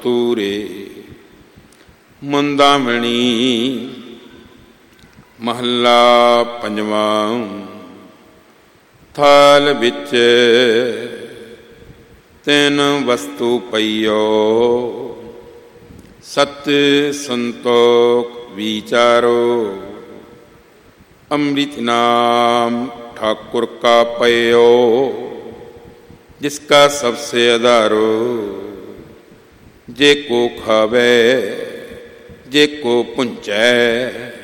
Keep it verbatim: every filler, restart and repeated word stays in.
ਤੂਰੇ ਮੁੰਦਾਮਣੀ। ਮਹੱਲਾ ਪੰਜਵਾਂ। ਥਾਲ ਵਿੱਚ ਤਿੰਨ ਵਸਤੂ ਪਈਓ, ਸਤ ਸੰਤੋਖ ਵਿਚਾਰੋ। ਅੰਮ੍ਰਿਤ ਨਾਮ ਠਾਕੁਰ ਕਾ ਪਇਓ, ਜਿਸਕਾ ਸਬਸੇ ਆਧਾਰੋ। ਜੇ ਕੋ ਖਾਵੇ ਜੇ ਕੋ ਪੁੰਚੈ,